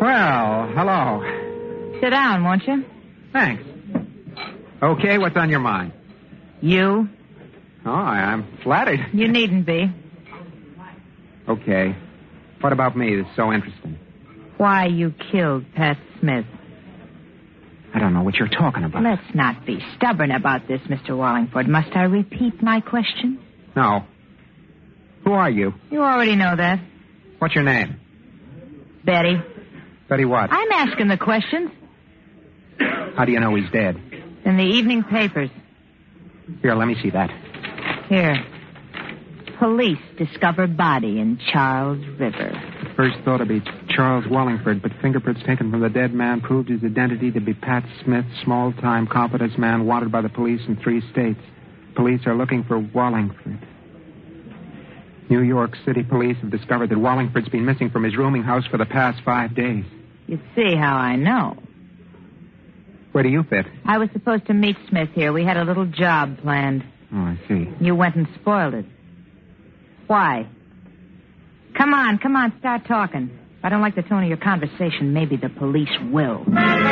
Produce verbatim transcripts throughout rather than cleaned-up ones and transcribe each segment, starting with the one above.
Well, hello. Sit down, won't you? Thanks. Okay, what's on your mind? You? Oh, I, I'm flattered. You needn't be. Okay. What about me that's so interesting? Why you killed Pat Smith. I don't know what you're talking about. Let's not be stubborn about this, Mister Wallingford. Must I repeat my question? No. Who are you? You already know that. What's your name? Betty. Betty what? I'm asking the questions. How do you know he's dead? In the evening papers. Here, let me see that. Here. Police discover body in Charles River. First thought to be Charles Wallingford, but fingerprints taken from the dead man proved his identity to be Pat Smith, small-time confidence man wanted by the police in three states. Police are looking for Wallingford. New York City police have discovered that Wallingford's been missing from his rooming house for the past five days. You see how I know. Where do you fit? I was supposed to meet Smith here. We had a little job planned. Oh, I see. You went and spoiled it. Why? Come on, come on, start talking. If I don't like the tone of your conversation, maybe the police will.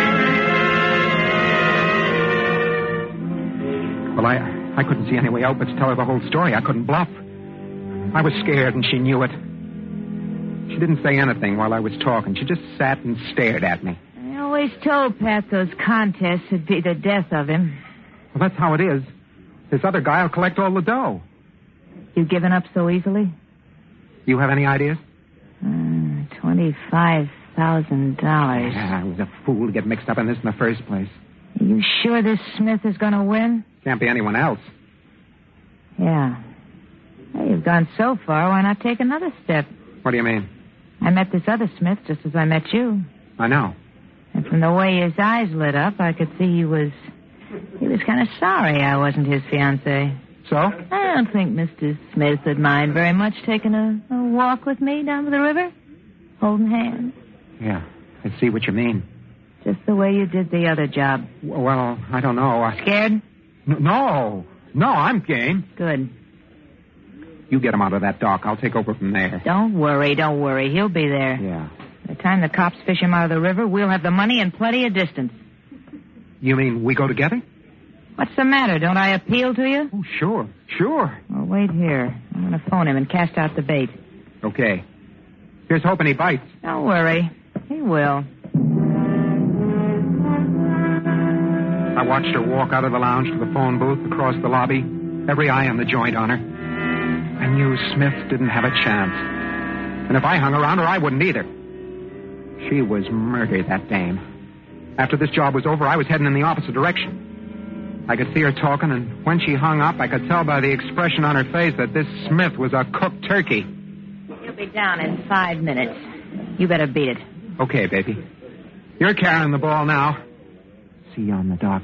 Well, I I couldn't see any way out but to tell her the whole story. I couldn't bluff. I was scared, and she knew it. She didn't say anything while I was talking. She just sat and stared at me. I always told Pat those contests would be the death of him. Well, that's how it is. This other guy will collect all the dough. You given up so easily? You have any ideas? Uh, twenty-five thousand dollars. Yeah, I was a fool to get mixed up in this in the first place. Are you sure this Smith is going to win? Can't be anyone else. Yeah. Well, you've gone so far, why not take another step? What do you mean? I met this other Smith just as I met you. I know. And from the way his eyes lit up, I could see he was... He was kind of sorry I wasn't his fiancée. So? I don't think Mister Smith would mind very much taking a, a walk with me down to the river. Holding hands. Yeah, I see what you mean. Just the way you did the other job. Well, I don't know. I... Scared? N- no. No, I'm game. Good. You get him out of that dock. I'll take over from there. Don't worry, don't worry. He'll be there. Yeah. By the time the cops fish him out of the river, we'll have the money and plenty of distance. You mean we go together? What's the matter? Don't I appeal to you? Oh, sure. Sure. Well, wait here. I'm going to phone him and cast out the bait. Okay. Here's hoping he bites. Don't worry. He will. I watched her walk out of the lounge to the phone booth across the lobby. Every eye on the joint on her. I knew Smith didn't have a chance. And if I hung around her, I wouldn't either. She was murdered, that dame. After this job was over, I was heading in the opposite direction. I could see her talking, and when she hung up, I could tell by the expression on her face that this Smith was a cooked turkey. He'll be down in five minutes. You better beat it. Okay, baby. You're carrying the ball now. See you on the dock.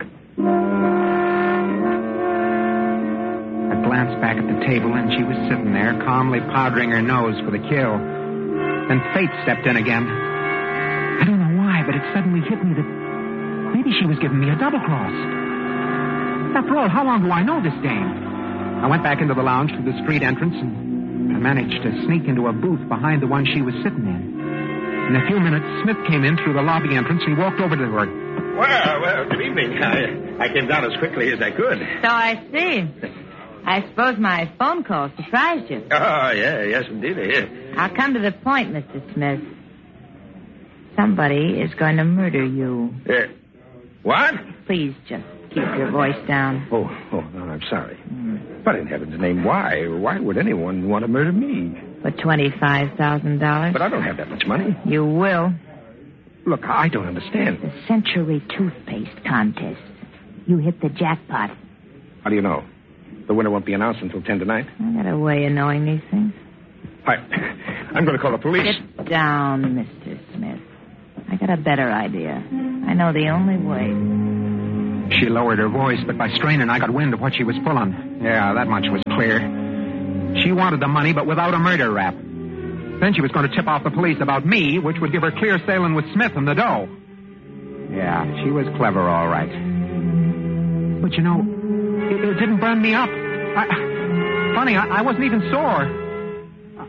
I glanced back at the table, and she was sitting there, calmly powdering her nose for the kill. Then fate stepped in again. I don't know why, but it suddenly hit me that maybe she was giving me a double cross. After all, how long do I know this dame? I went back into the lounge through the street entrance, and I managed to sneak into a booth behind the one she was sitting in. In a few minutes, Smith came in through the lobby entrance and walked over to her. Well, well, good evening. I, I came down as quickly as I could. So I see. I suppose my phone call surprised you. Oh, yeah, yes, indeed. Yeah. I'll come to the point, Mister Smith. Somebody is going to murder you. Uh, what? Please just keep your voice down. Oh, oh, no, I'm sorry. Mm. But in heaven's name, why? Why would anyone want to murder me? For twenty-five thousand dollars. But I don't have that much money. You will. Look, I don't understand. The Century Toothpaste Contest. You hit the jackpot. How do you know? The winner won't be announced until ten tonight. I got a way of knowing these things. I, I'm going to call the police. Sit down, Mister Smith. I got a better idea. I know the only way. She lowered her voice, but by straining, I got wind of what she was pulling. Yeah, that much was clear. She wanted the money, but without a murder rap. Then she was going to tip off the police about me, which would give her clear sailing with Smith and the dough. Yeah, she was clever, all right. But, you know, it, it didn't burn me up. I, funny, I, I wasn't even sore.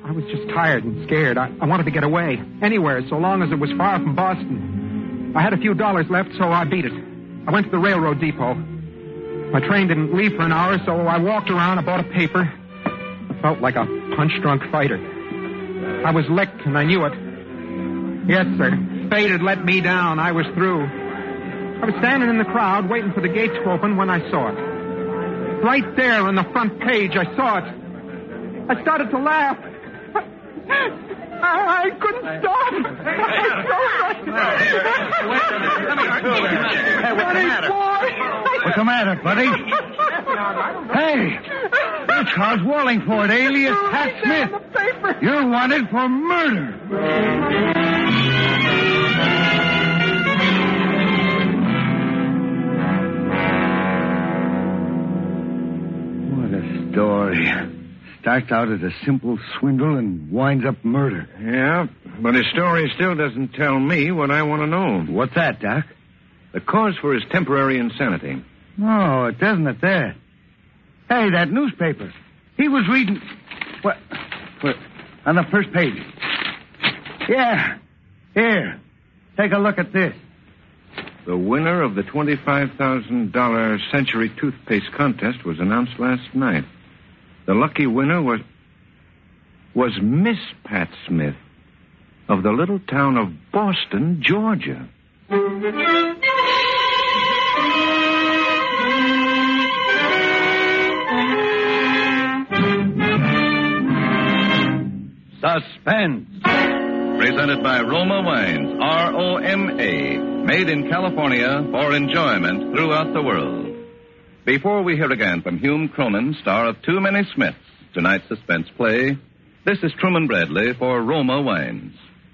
I was just tired and scared. I, I wanted to get away. Anywhere, so long as it was far from Boston. I had a few dollars left, so I beat it. I went to the railroad depot. My train didn't leave for an hour, so I walked around. I bought a paper. I felt like a punch-drunk fighter. I was licked, and I knew it. Yes, sir. Fate had let me down. I was through. I was standing in the crowd, waiting for the gate to open when I saw it. Right there on the front page, I saw it. I started to laugh. I, I couldn't stop. Hey, what's the matter? What's the matter, buddy? Hey, it's Charles Wallingford, alias Pat Smith. You're wanted for murder. What a story. Starts out as a simple swindle and winds up murder. Yeah, but his story still doesn't tell me what I want to know. What's that, Doc? The cause for his temporary insanity. No, it doesn't it there. Hey, that newspaper. He was reading... What? What? On the first page. Yeah. Here. Take a look at this. The winner of the twenty-five thousand dollars Century Toothpaste Contest was announced last night. The lucky winner was... was Miss Pat Smith of the little town of Boston, Georgia. Suspense. Presented by Roma Wines, R O M A, made in California for enjoyment throughout the world. Before we hear again from Hume Cronin, star of Too Many Smiths, tonight's suspense play, this is Truman Bradley for Roma Wines.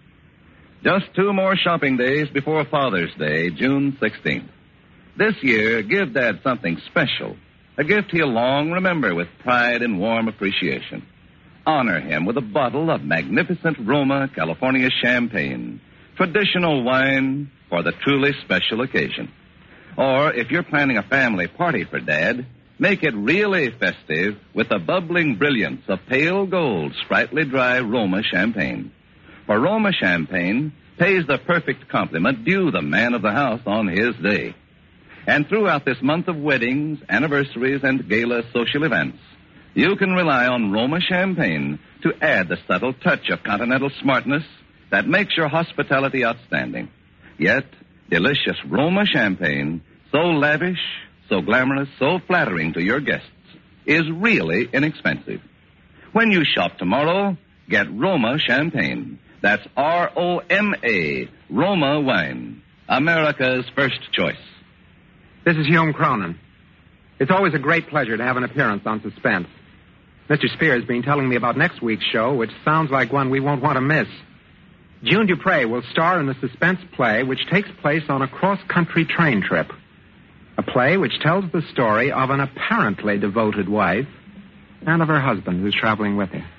Just two more shopping days before Father's Day, June sixteenth. This year, give Dad something special, a gift he'll long remember with pride and warm appreciation. Honor him with a bottle of magnificent Roma California champagne, traditional wine for the truly special occasion. Or, if you're planning a family party for Dad, make it really festive with the bubbling brilliance of pale gold, sprightly dry Roma champagne. For Roma champagne pays the perfect compliment due the man of the house on his day. And throughout this month of weddings, anniversaries, and gala social events, you can rely on Roma champagne to add the subtle touch of continental smartness that makes your hospitality outstanding. Yet, delicious Roma champagne, so lavish, so glamorous, so flattering to your guests, is really inexpensive. When you shop tomorrow, get Roma champagne. That's R O M A, Roma wine, America's first choice. This is Hume Cronin. It's always a great pleasure to have an appearance on Suspense. Mister Spears has been telling me about next week's show, which sounds like one we won't want to miss. June Dupre will star in the suspense play which takes place on a cross-country train trip. A play which tells the story of an apparently devoted wife and of her husband who's traveling with her.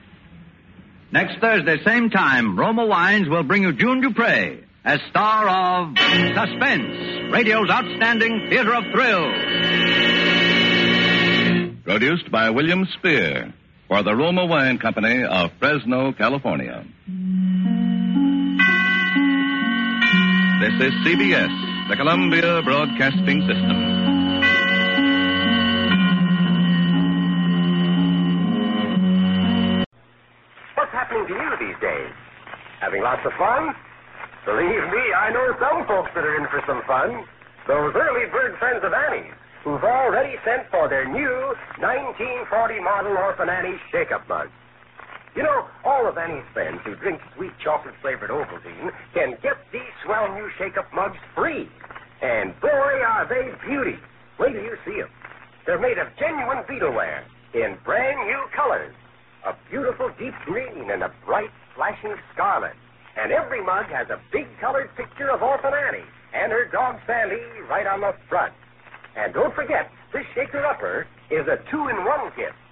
Next Thursday, same time, Roma Wines will bring you June Dupre as star of Suspense, radio's outstanding theater of thrills. Produced by William Spear for the Roma Wine Company of Fresno, California. This is C B S, the Columbia Broadcasting System. What's happening to you these days? Having lots of fun? Believe me, I know some folks that are in for some fun. Those early bird friends of Annie's, who've already sent for their new nineteen forty model Orphan Annie shake-up mugs. You know, all of Annie's friends who drink sweet chocolate-flavored Ovaltine can get these swell new shake-up mugs free. And boy, are they beauty. Wait till you see them. They're made of genuine beetleware in brand new colors. A beautiful deep green and a bright flashing scarlet. And every mug has a big colored picture of Orphan Annie and her dog Sally right on the front. And don't forget, this shaker-upper is a two-in-one gift.